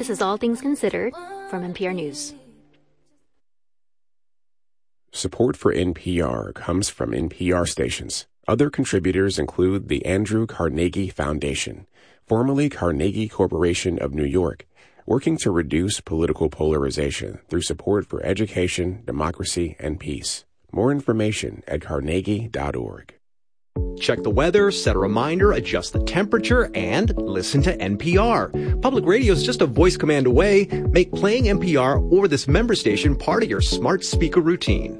This is All Things Considered from NPR News. Support for NPR comes from NPR stations. Other contributors include the Andrew Carnegie Foundation, formerly Carnegie Corporation of New York, working to reduce political polarization through support for education, democracy, and peace. More information at carnegie.org. Check the weather, set a reminder, adjust the temperature, and listen to NPR. Public radio is just a voice command away. Make playing NPR or this member station part of your smart speaker routine.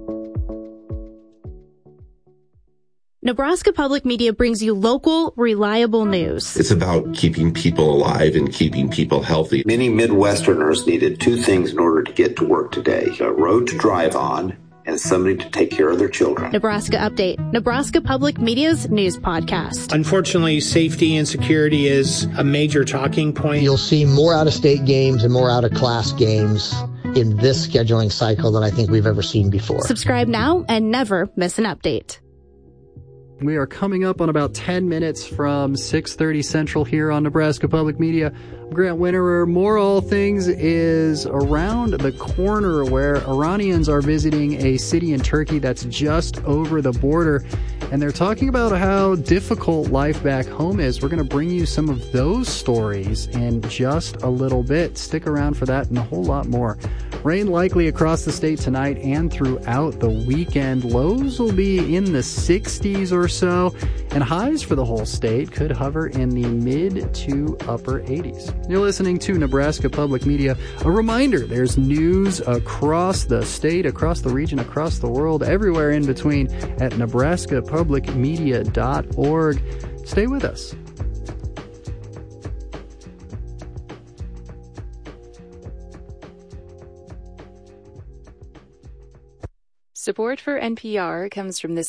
Nebraska Public Media brings you local, reliable news. It's about keeping people alive and keeping people healthy. Many Midwesterners needed two things in order to get to work today: a road to drive on and somebody to take care of their children. Nebraska Update, Nebraska Public Media's news podcast. Unfortunately, safety and security is a major talking point. You'll see more out-of-state games and more out-of-class games in this scheduling cycle than I think we've ever seen before. Subscribe now and never miss an update. We are coming up on about 10 minutes from 6:30 Central here on Nebraska Public Media. Grant Winterer. More All Things is around the corner where Iranians are visiting a city in Turkey that's just over the border. And they're talking about how difficult life back home is. We're going to bring you some of those stories in just a little bit. Stick around for that and a whole lot more. Rain likely across the state tonight and throughout the weekend. Lows will be in the 60s or so, and highs for the whole state could hover in the mid to upper 80s. You're listening to Nebraska Public Media. A reminder, there's news across the state, across the region, across the world, everywhere in between at nebraskapublicmedia.org. Stay with us. Support for NPR comes from this